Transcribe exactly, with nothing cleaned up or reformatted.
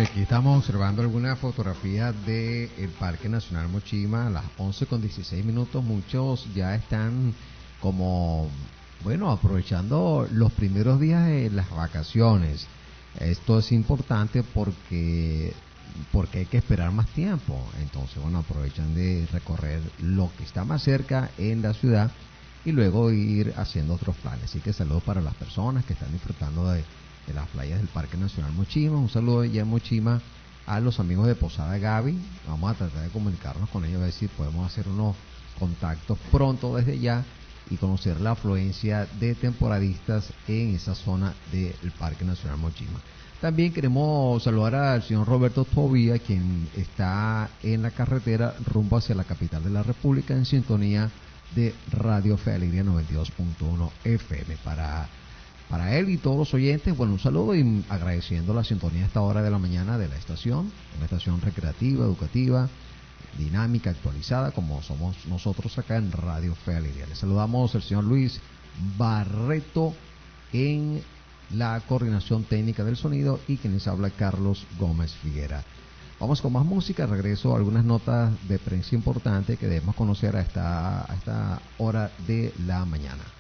Aquí estamos observando algunas fotografías del Parque Nacional Mochima a las once con dieciséis minutos. Muchos ya están como, bueno, aprovechando los primeros días de las vacaciones. Esto es importante porque porque hay que esperar más tiempo. Entonces, bueno, aprovechan de recorrer lo que está más cerca en la ciudad y luego ir haciendo otros planes. Así que saludos para las personas que están disfrutando de de las playas del Parque Nacional Mochima. Un saludo ya en Mochima a los amigos de Posada Gaby. Vamos a tratar de comunicarnos con ellos a ver si podemos hacer unos contactos pronto desde ya y conocer la afluencia de temporadistas en esa zona del Parque Nacional Mochima. También queremos saludar al señor Roberto Tobía, quien está en la carretera rumbo hacia la capital de la República en sintonía de Radio Fe Alegría noventa y dos punto uno F M. Para Para él y todos los oyentes, bueno, un saludo y agradeciendo la sintonía a esta hora de la mañana de la estación, una estación recreativa, educativa, dinámica, actualizada, como somos nosotros acá en Radio Fe Alegría. Le saludamos al señor Luis Barreto en la coordinación técnica del sonido y quien les habla Carlos Gómez Figuera. Vamos con más música, regreso a algunas notas de prensa importantes que debemos conocer a esta, a esta hora de la mañana.